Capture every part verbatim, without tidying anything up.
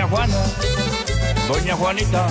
Doña Juana, Doña Juanita,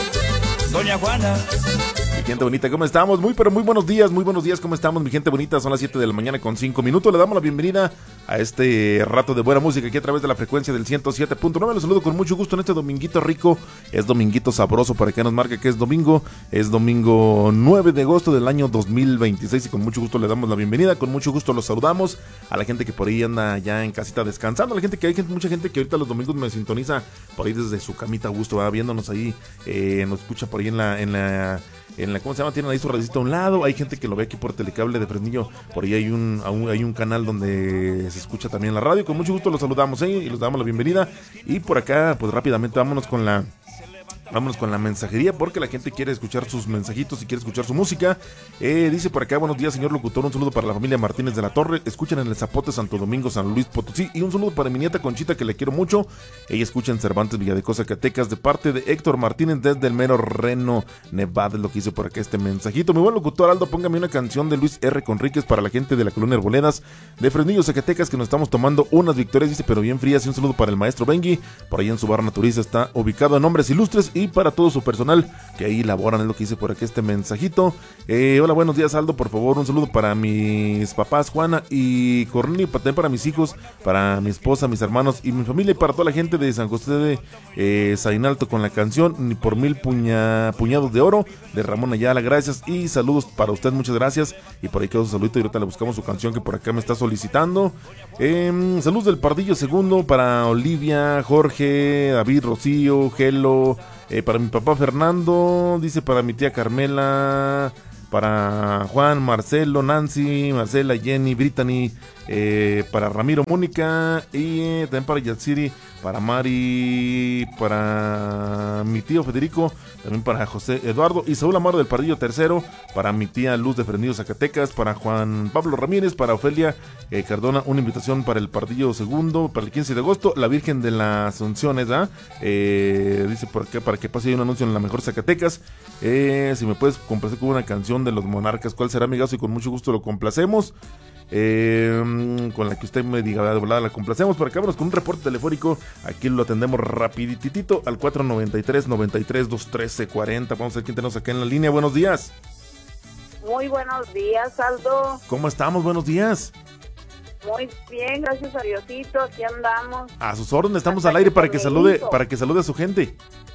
Doña Juana. Mi gente bonita, ¿cómo estamos? Muy, pero muy buenos días, muy buenos días, ¿cómo estamos, mi gente bonita? Son las siete de la mañana con cinco minutos. Le damos la bienvenida a este rato de buena música aquí a través de la frecuencia del ciento siete punto nueve. Los saludo con mucho gusto en este dominguito rico. Es dominguito sabroso para que nos marque que es domingo. Es domingo nueve de agosto del año dos mil veintiséis y con mucho gusto le damos la bienvenida. Con mucho gusto los saludamos a la gente que por ahí anda ya en casita descansando. A la gente que hay gente, mucha gente que ahorita los domingos me sintoniza por ahí desde su camita a gusto, va viéndonos ahí, eh, nos escucha por ahí en la... En la En la, ¿cómo se llama? Tienen ahí su radicita a un lado. Hay gente que lo ve aquí por Telecable de Fresnillo. Por ahí hay un, hay un canal donde se escucha también la radio. Con mucho gusto los saludamos, ¿eh? Y les damos la bienvenida. Y por acá, pues rápidamente vámonos con la... Vámonos con la mensajería porque la gente quiere escuchar sus mensajitos y quiere escuchar su música. Eh, dice por acá, buenos días señor locutor, un saludo para la familia Martínez de la Torre. Escuchan en el Zapote, Santo Domingo, San Luis Potosí. Y un saludo para mi nieta Conchita que le quiero mucho. Ella escucha en Cervantes, Villadecosa, Zacatecas, de parte de Héctor Martínez desde el mero Reno, Nevada. Es lo que hice por acá este mensajito. Mi buen locutor Aldo, póngame una canción de Luis R. Conríquez para la gente de la colonia Arboledas de Fresnillo, Zacatecas, que nos estamos tomando unas victorias, dice, pero bien frías. Y un saludo para el maestro Bengi, por ahí en su bar naturista está ubicado en Hombres Ilustres, y para todo su personal que ahí laboran, es lo que hice por aquí este mensajito. Eh, hola, buenos días Aldo, por favor un saludo para mis papás Juana y Cornelio, también para mis hijos, para mi esposa, mis hermanos y mi familia, y para toda la gente de San José de eh, Sainalto con la canción Ni por mil puña, puñados de oro de Ramón Ayala. Gracias y saludos para usted, muchas gracias. Y por ahí quedó su saludito y ahorita le buscamos su canción que por acá me está solicitando. Eh, saludos del Pardillo Segundo para Olivia, Jorge, David, Rocío, Gelo. Eh, para mi papá Fernando, dice, para mi tía Carmela, para Juan, Marcelo, Nancy, Marcela, Jenny, Brittany, eh, para Ramiro, Mónica, y eh, también para Yatsiri, para Mari, para mi tío Federico, también para José Eduardo y Saúl Amaro del Pardillo Tercero, para mi tía Luz de Fresnillo, Zacatecas, para Juan Pablo Ramírez, para Ofelia eh, Cardona, una invitación para el Pardillo Segundo, para el quince de agosto, la Virgen de la Asunción, ¿eh? Eh, dice por acá, para que pase un anuncio en la mejor Zacatecas, eh, si me puedes complacer con una canción de Los Monarcas, ¿cuál será, amigazo? Y con mucho gusto lo complacemos. Eh, con la que usted me diga de volada la complacemos. Por acá vámonos con un reporte telefónico. Aquí lo atendemos rapiditito al cuatro noventa y tres, noventa y tres, doscientos trece, cuarenta. Vamos a ver quién tenemos acá en la línea. Buenos días. Muy buenos días, Aldo. ¿Cómo estamos? Buenos días. Muy bien, gracias a Diosito, aquí andamos. A sus órdenes, estamos al aire para que salude, para que salude a su gente.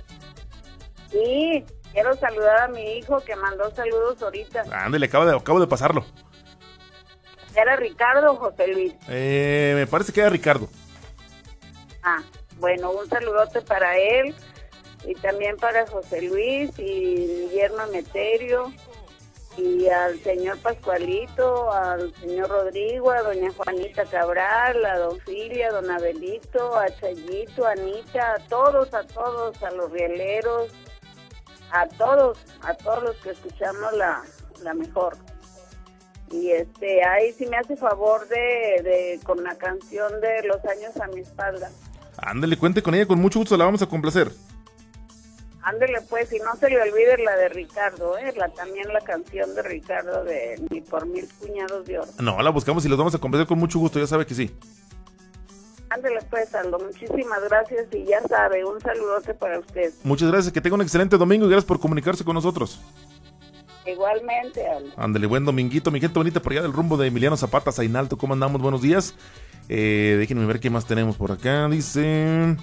Sí, quiero saludar a mi hijo que mandó saludos ahorita. Ándale, acabo de, acabo de pasarlo. ¿Era Ricardo o José Luis? Eh, me parece que era Ricardo. Ah, bueno, un saludote para él y también para José Luis y Guillermo Meterio y al señor Pascualito, al señor Rodrigo, a doña Juanita Cabral, a don Filia, a don Abelito, a Chayito, a Anita, a todos, a todos, a los rieleros, a todos, a todos los que escuchamos la, la mejor. Y este, ahí sí me hace favor de, de con la canción de Los años a mi espalda. Ándale, cuente con ella, con mucho gusto la vamos a complacer. Ándale pues, y no se le olvide la de Ricardo, ¿eh? La, también la canción de Ricardo de Ni por mil puñados de oro. No, la buscamos y los vamos a complacer con mucho gusto, ya sabe que sí. Ándale pues, Aldo, muchísimas gracias y ya sabe, un saludote para usted. Muchas gracias, que tenga un excelente domingo y gracias por comunicarse con nosotros. Igualmente, Aldo. Ándale, buen dominguito, mi gente bonita, por allá del rumbo de Emiliano Zapata, Sainalto. ¿Cómo andamos? Buenos días. Eh, déjenme ver qué más tenemos por acá. Dice...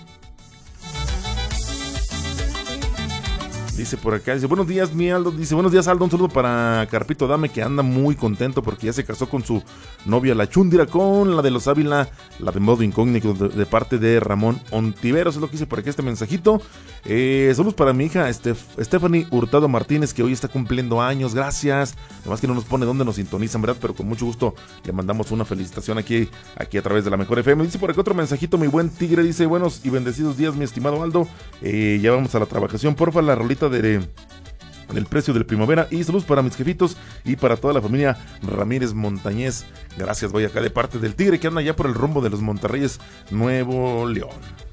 Dice por acá, dice, buenos días, mi Aldo. Dice, buenos días, Aldo. Un saludo para Carpito Dame, que anda muy contento porque ya se casó con su novia, la Chúndira, con la de los Ávila, la de modo incógnito, de, de parte de Ramón Ontiveros. Es lo que hice por aquí este mensajito. Eh, saludos para mi hija Estef, Stephanie Hurtado Martínez, que hoy está cumpliendo años. Gracias. Además que no nos pone dónde nos sintonizan, ¿verdad? Pero con mucho gusto le mandamos una felicitación aquí, aquí a través de la Mejor F M. Dice por acá otro mensajito, mi buen Tigre. Dice, buenos y bendecidos días, mi estimado Aldo. Eh, ya vamos a la trabajación. Porfa, la rolita de del precio del primavera. Y saludos para mis jefitos y para toda la familia Ramírez Montañez. Gracias, voy acá de parte del Tigre, que anda ya por el rumbo de los Monterreyes, Nuevo León.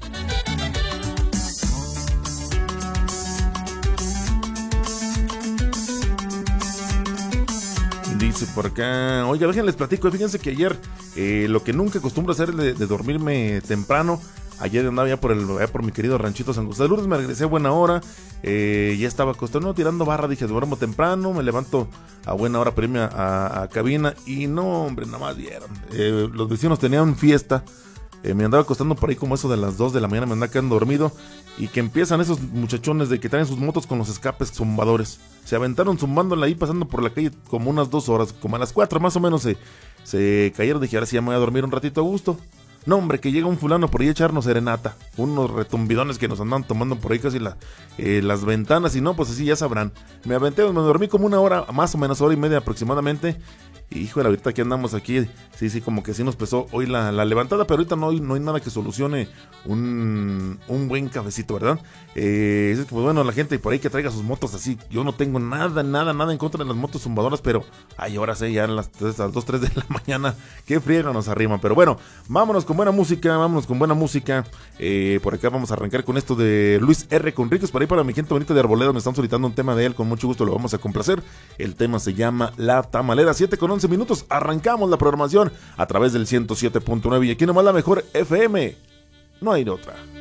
Dice por acá, oiga, déjenles platico, fíjense que ayer eh, lo que nunca acostumbro hacer de, de dormirme temprano. Ayer andaba ya por el allá por mi querido ranchito San Gustavo de Lourdes, me regresé a buena hora, eh, ya estaba acostado, no, tirando barra, dije, duermo temprano, me levanto a buena hora para irme a, a, a cabina, y no, hombre, nada más vieron, eh, los vecinos tenían fiesta, eh, me andaba acostando por ahí como eso de las dos de la mañana, me andaba quedando dormido, y que empiezan esos muchachones de que traen sus motos con los escapes zumbadores, se aventaron zumbándola ahí, pasando por la calle como unas dos horas, como a las cuatro más o menos se, se cayeron, dije, ahora sí ya me voy a dormir un ratito a gusto. No, hombre, que llega un fulano por ahí a echarnos serenata, unos retumbidones que nos andan tomando por ahí casi la, eh, las ventanas, y no, pues así ya sabrán. Me aventé, me dormí como una hora, más o menos hora y media aproximadamente, y híjole, ahorita que andamos aquí, sí, sí, como que sí nos pesó hoy la, la levantada, pero ahorita no hay, no hay nada que solucione un, un buen cafecito, ¿verdad? Eh, es que, pues bueno, la gente por ahí que traiga sus motos así, yo no tengo nada, nada, nada en contra de las motos zumbadoras, pero hay horas, eh, ya a las dos, tres de la mañana, qué friega nos arriman, pero bueno, vámonos con buena música, vámonos con buena música, eh, por acá vamos a arrancar con esto de Luis R. Conríquez, para ahí para mi gente bonita de Arboleda, me están solicitando un tema de él, con mucho gusto lo vamos a complacer, el tema se llama La Tamalera, siete con once minutos, arrancamos la programación a través del ciento siete punto nueve y aquí nomás la mejor F M, no hay otra.